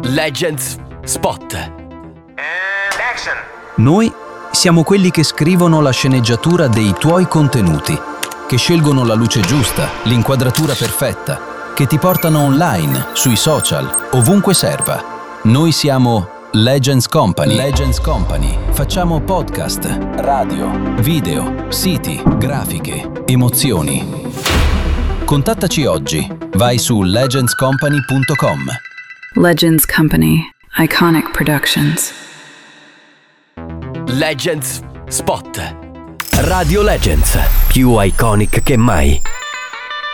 Legends Spot. And action. Noi siamo quelli che scrivono la sceneggiatura dei tuoi contenuti, che scelgono la luce giusta, l'inquadratura perfetta, che ti portano online, sui social, ovunque serva. Noi siamo Legends Company. Legends Company. Facciamo podcast, radio, video, siti, grafiche, emozioni. Contattaci oggi. Vai su legendscompany.com. Legends Company. Iconic Productions. Legends Spot. Radio Legends, più iconic che mai.